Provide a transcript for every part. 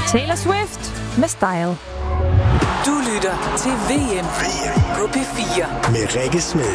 Taylor Swift med Style. Du lytter til VM på P4 med Rikke Smed.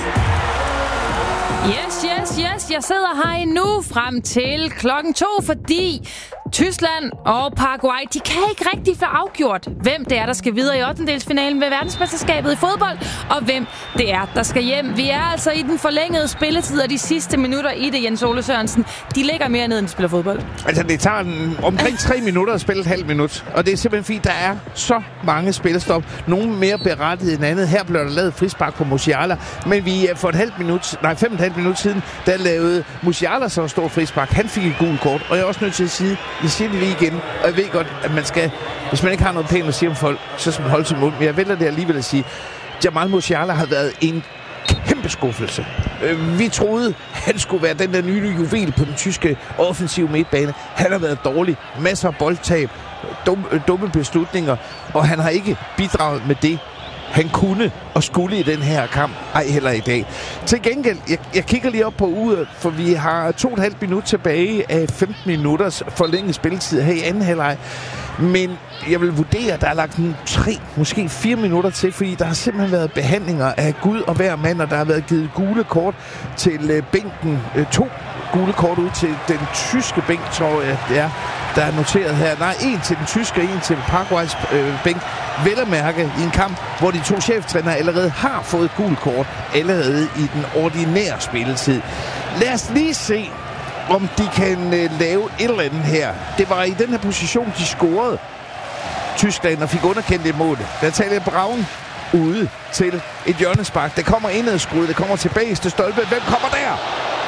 Yes. Jeg sidder her endnu frem til 2:00, fordi Tyskland og Paraguay, de kan ikke rigtig få afgjort, hvem det er, der skal videre i 8-delsfinalen ved verdensmesterskabet i fodbold, og hvem det er, der skal hjem. Vi er altså i den forlængede spilletid, og de sidste minutter i det, Jens Ole Sørensen, de ligger mere ned, end de spiller fodbold. Altså, det tager omkring 3 minutter at spille et halvt minut, og det er simpelthen fordi, der er så mange spillestop. Nogle mere berettiget end andet. Her blev der lavet frispark på Musiala, men vi for 5,5 minut siden, der lavede Musiala så stor frispark. Han fik et gult kort, og jeg er også nødt til at sige, jeg siger det lige igen, og jeg ved godt, at man skal, hvis man ikke har noget pænt at sige om folk, så skal man holde sin mund. Men jeg vælger det alligevel at sige, Jamal Musiala har været en kæmpe skuffelse. Vi troede, han skulle være den der nye juvel på den tyske offensive midtbane. Han har været dårlig. Masser af boldtab, dumme beslutninger, og han har ikke bidraget med det, han kunne og skulle i den her kamp. Ej, heller i dag. Til gengæld, jeg kigger lige op på uret, for vi har 2,5 minutter tilbage af 15 minutters forlænget spilletid her i anden halvleg. Men jeg vil vurdere, at der er lagt 3, måske 4 minutter til, fordi der har simpelthen været behandlinger af Gud og hver mand, og der har været givet gule kort til bænken. 2 gule kort ud til den tyske bænk, tror jeg, det er, der er noteret her. Nej, 1 til den tyske, 1 til Paraguays bænk. Vel at mærke i en kamp, hvor de 2 cheftrænere allerede har fået gule kort, allerede i den ordinære spilletid. Lad os lige se, om de kan lave et eller andet her. Det var i den her position, de scorede Tyskland og fik underkendt et mål. Der taler Braun ude til et hjørnespark. Det kommer indadskruet, det kommer tilbage til stolpe. Hvem kommer der?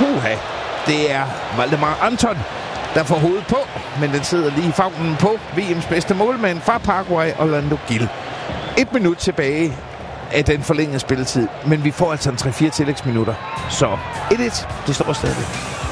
Det er Valdemar Anton, der får hovedet på, men den sidder lige i favnen på VM's bedste målmand fra Paraguay, Orlando Gil. 1 minut tilbage af den forlængede spilletid, men vi får altså en 3-4 tillægsminutter. Så 1-1, det står stadig.